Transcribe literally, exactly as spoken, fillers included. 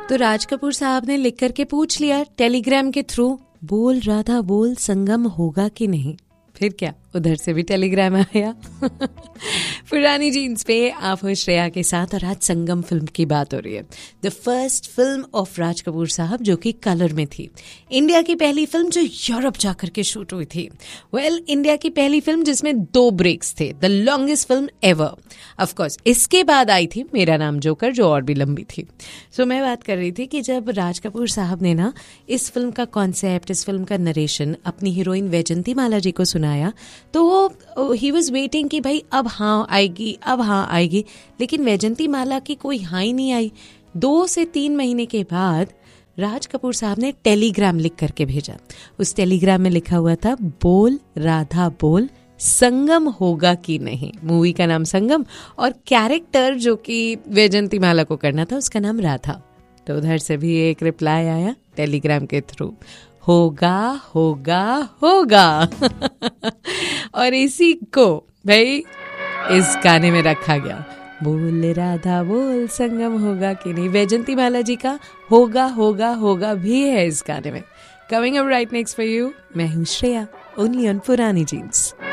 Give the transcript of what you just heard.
तो राज कपूर साहब ने लिख करके पूछ लिया टेलीग्राम के थ्रू, बोल राधा बोल संगम होगा कि नहीं। फिर क्या, उधर से भी टेलीग्राम आया। पुरानी जीन्स पे आप हो श्रेया के साथ और आज संगम फिल्म की बात हो रही है। The first film of Raj Kapoor साहब जो कि कलर में थी। इंडिया की पहली फिल्म जो यूरोप जाकर के शूट हुई थी। वेल well, इंडिया की पहली फिल्म जिसमें दो ब्रेक्स थे, the longest film ever. Of course इसके बाद आई थी मेरा नाम जोकर जो और भी लंबी थी। सो so, मैं बात कर रही थी कि जब राज कपूर साहब ने ना इस फिल्म का कॉन्सेप्ट, इस फिल्म का नरेशन अपनी हीरोइन वैजंती माला जी को सुनाया तो वो ही वॉज वेटिंग कि भाई अब हाँ आएगी, अब हाँ आएगी, लेकिन वैजंती माला की कोई हाँ ही नहीं आई। दो से तीन महीने के बाद राज कपूर साहब ने टेलीग्राम लिख करके भेजा। उस टेलीग्राम में लिखा हुआ था, बोल राधा बोल संगम होगा कि नहीं। मूवी का नाम संगम और कैरेक्टर जो कि वैजंती माला को करना था उसका नाम राधा। तो उधर से भी एक रिप्लाई आया टेलीग्राम के थ्रू, होगा होगा होगा। और इसी को भाई इस गाने में रखा गया, बोल राधा बोल संगम होगा कि नहीं। वैजंती माला जी का होगा होगा होगा भी है इस गाने में। Coming up right next for you, मैं हूँ श्रेया, ओनली ऑन पुरानी जीन्स।